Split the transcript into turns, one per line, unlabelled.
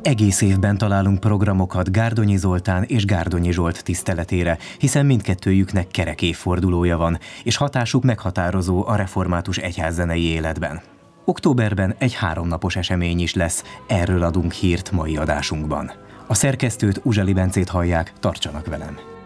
Egész évben találunk programokat Gárdonyi Zoltán és Gárdonyi Zsolt tiszteletére, hiszen mindkettőjüknek kerek évfordulója van, és hatásuk meghatározó a református egyházzenei életben. Októberben egy 3 napos esemény is lesz, erről adunk hírt mai adásunkban. A szerkesztőt, Uzseli Bencét hallják, tartsanak velem!